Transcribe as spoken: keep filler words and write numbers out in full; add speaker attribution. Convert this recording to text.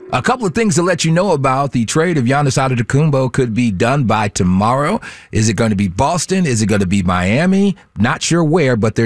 Speaker 1: A couple of things to let you know about the trade of Giannis Antetokounmpo could be done by tomorrow. Is it going to be Boston? Is it going to be Miami? Not sure where, but there's